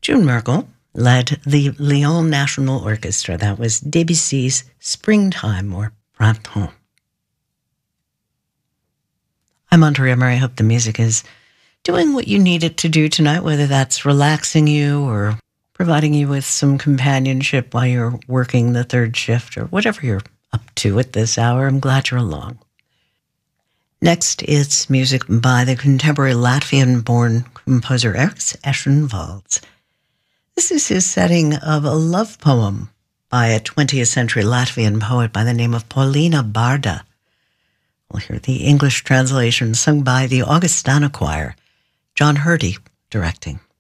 June Merkel led the Lyon National Orchestra. That was Debussy's Springtime, or Printemps. I'm Andrea Murray. I hope the music is doing what you need it to do tonight, whether that's relaxing you or providing you with some companionship while you're working the third shift or whatever you're up to at this hour. I'm glad you're along. Next, it's music by the contemporary Latvian-born composer Eriks Eschenvalds. This is his setting of a love poem by a 20th century Latvian poet by the name of Paulina Barda. We'll hear the English translation sung by the Augustana Choir, John Hurdy directing.